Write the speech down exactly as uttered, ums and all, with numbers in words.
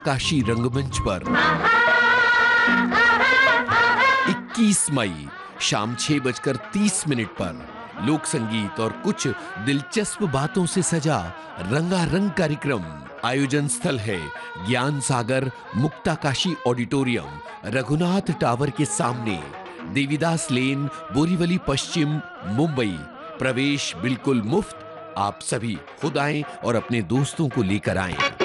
काशी रंगमंच पर इक्कीस मई शाम छह बजकर तीस मिनट पर लोक संगीत और कुछ दिलचस्प बातों से सजा रंगारंग कार्यक्रम। आयोजन स्थल है ज्ञान सागर मुक्ताकाशी ऑडिटोरियम, रघुनाथ टावर के सामने, देवीदास लेन, बोरीवली पश्चिम, मुंबई। प्रवेश बिल्कुल मुफ्त। आप सभी खुद आएं और अपने दोस्तों को लेकर आएं।